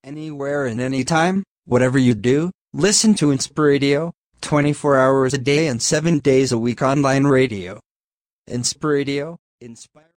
Anywhere and anytime, whatever you do, listen to Inspiradio, 24 hours a day and 7 days a week online radio. Inspiradio, inspire.